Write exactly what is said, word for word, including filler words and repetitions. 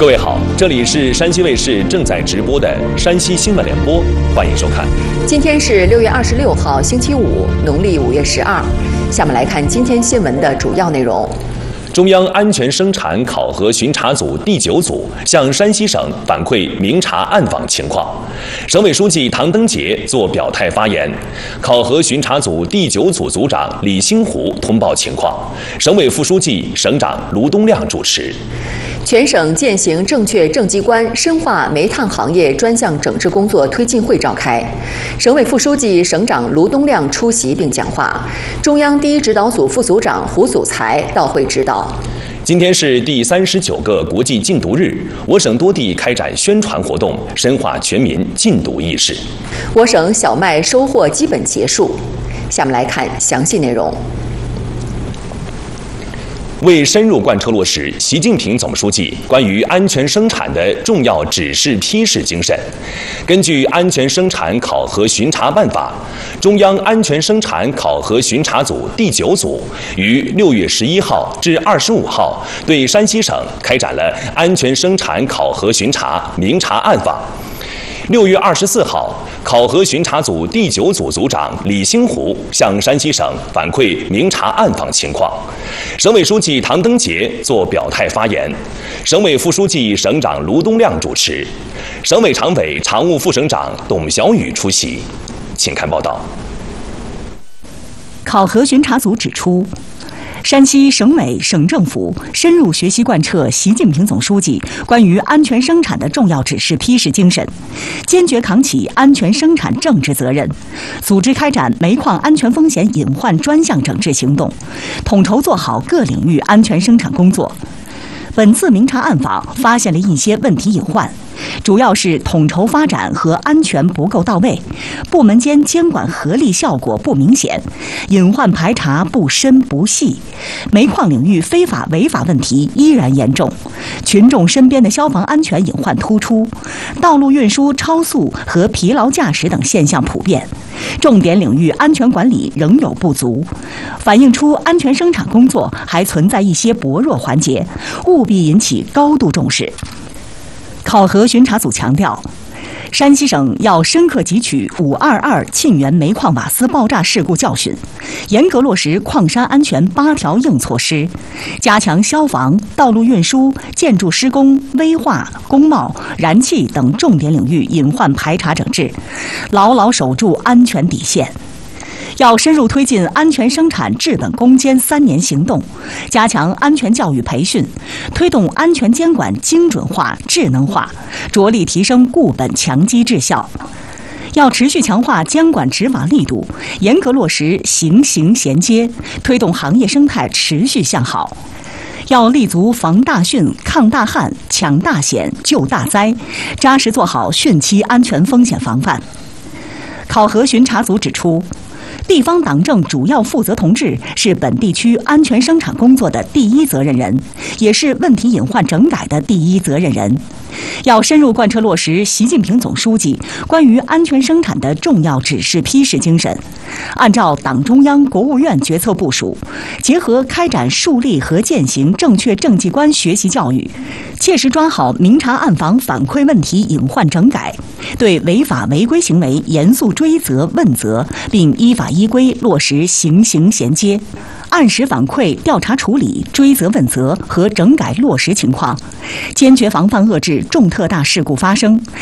各位好，这里是山西卫视正在直播的山西新闻联播，欢迎收看。 今天是六月二十六号，星期五，农历五月十二。下面来看今天新闻的主要内容。 中央安全生产考核巡查组第九组向山西省反馈明察暗访情况，省委书记唐登杰作表态发言，考核巡查组第九组组长李兴湖通报情况，省委副书记、省长卢东亮主持。 全省践行正确政绩观深化煤炭行业专项整治工作推进会召开，省委副书记、省长卢东亮出席并讲话，中央第一指导组副组长胡祖才到会指导。 今天是第三十九个国际禁毒日，我省多地开展宣传活动，深化全民禁毒意识。 我省小麦收获基本结束。下面来看详细内容。 为深入贯彻落实习近平总书记关于安全生产的重要指示批示精神，根据《安全生产考核巡查办法》，中央安全生产考核巡查组第九组于六月十一号至二十五号对山西省开展了安全生产考核巡查明察暗访。六月二十四号，考核巡查组第九组组长李兴湖向山西省反馈明察暗访情况，省委书记唐登杰作表态发言，省委副书记、省长卢东亮主持，省委常委、常务副省长董小雨出席。请看报道。 考核巡查组指出，山西省委、省政府深入学习贯彻习近平总书记关于安全生产的重要指示批示精神，坚决扛起安全生产政治责任，组织开展煤矿安全风险隐患专项整治行动，统筹做好各领域安全生产工作。本次明察暗访发现了一些问题隐患，主要是统筹发展和安全不够到位，部门间监管合力效果不明显，隐患排查不深不细，煤矿领域非法违法问题依然严重，群众身边的消防安全隐患突出，道路运输超速和疲劳驾驶等现象普遍，重点领域安全管理仍有不足，反映出安全生产工作还存在一些薄弱环节，务必引起高度重视。考核巡查组强调，山西省要深刻汲取五二二沁源煤矿瓦斯爆炸事故教训，严格落实矿山安全八条硬措施，加强消防、道路运输、建筑施工、危化、工贸、燃气等重点领域隐患排查整治，牢牢守住安全底线。要深入推进安全生产治本攻坚三年行动，加强安全教育培训，推动安全监管精准化、智能化，着力提升固本强基治效。要持续强化监管执法力度，严格落实行刑衔接，推动行业生态持续向好。要立足防大汛、抗大旱、抢大险、救大灾，扎实做好汛期安全风险防范。考核巡查组指出，地方党政主要负责同志是本地区安全生产工作的第一责任人，也是问题隐患整改的第一责任人。要深入贯彻落实习近平总书记关于安全生产的重要指示批示精神，按照党中央、国务院决策部署，结合开展树立和践行正确政绩观学习教育，切实抓好明察暗访反馈问题隐患整改，对违法违规行为严肃追责问责，并依法依规落实行刑衔接，按时反馈调查处理、追责问责和整改落实情况，坚决防范遏制重特大事故发生，